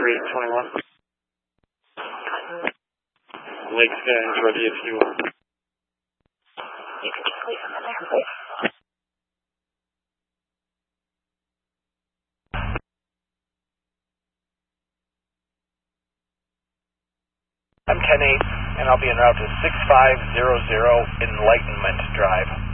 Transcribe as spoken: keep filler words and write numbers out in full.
three twenty-one. Lake Skies ready if you want. You can just leave them in there, please. I'm ten eight, and I'll be en route to six five zero zero Enlightenment Drive.